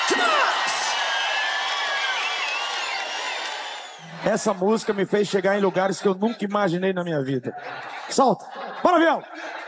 Essa música me fez chegar em lugares que eu nunca imaginei na minha vida. Solta! Bora, Viel!